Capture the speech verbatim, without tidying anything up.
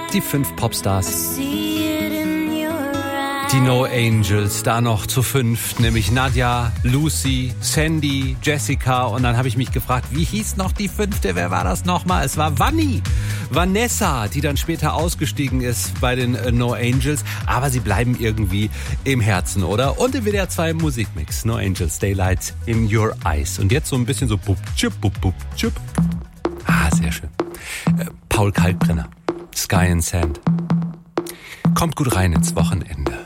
Die fünf Popstars. Die No Angels, da noch zu fünf, nämlich Nadja, Lucy, Sandy, Jessica und dann habe ich mich gefragt, wie hieß noch die fünfte, wer war das nochmal? Es war Vanni, Vanessa, die dann später ausgestiegen ist bei den No Angels, aber sie bleiben irgendwie im Herzen, oder? Und im W D R zwei Musikmix, No Angels, Daylight in Your Eyes und jetzt so ein bisschen so bup, tschüp, bup, bup, tschüp. Ah, sehr schön. Äh, Paul Kalkbrenner, Sky and Sand. Kommt gut rein ins Wochenende.